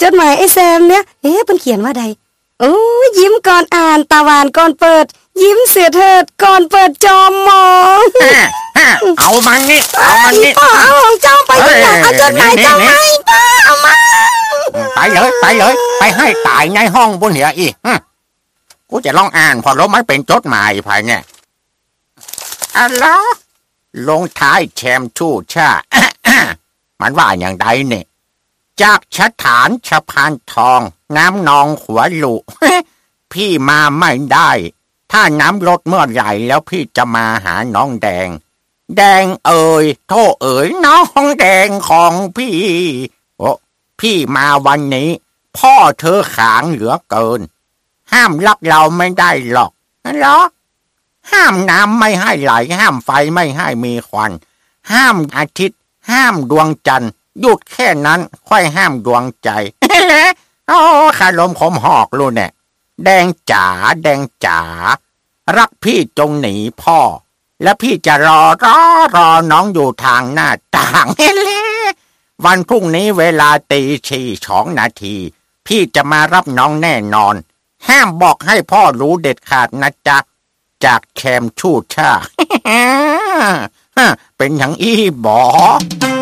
จดหมายไอ้แซมเนี่ยเพิ่นเขียนว่าใดโอ้ยิ้มก่อนอ่านตาหวานก่อนเปิดยิ้มเสียเถิดก่อนเปิดจอมมองเอามันนี่ป้าเอาของเจ้าไปอย่างเอาจดหมายเจ้าให้ป้าเอามาไปเลยไปให้ตายในห้องบนเหียอีกูจะลองอ่านพอรู้มันเป็นจดหมายภายเนี่ยอะไรลงท้ายแชมชู่ชา มันว่าอย่างใดเนี่ยจากสถานสะพานทองน้ำนองหัวลุ พี่มาไม่ได้ถ้าน้ำลดเมื่อไหร่แล้วพี่จะมาหาน้องแดงเอ๋ยโธ่เอ๋ยน้องแดงของพี่โอ้พี่มาวันนี้พ่อเธอขางเหลือเกินห้ามรักเราไม่ได้หรอกเหรอห้ามน้ำไม่ให้ไหลห้ามไฟไม่ให้มีควันห้ามอาทิตย์ห้ามดวงจันทร์หยุดแค่นั้นค่อยห้ามดวงใจ โอ้คารมขมหอกรู้เนี่ยแดงจ๋ารักพี่จงหนีพ่อและพี่จะรอน้องอยู่ทางหน้าต่าง วันพรุ่งนี้เวลา2:02 นาทีพี่จะมารับน้องแน่นอนห้ามบอกให้พ่อรู้เด็ดขาดนะจ๊ะจากแคมชู่ช่า เป็นอย่างอี้บอ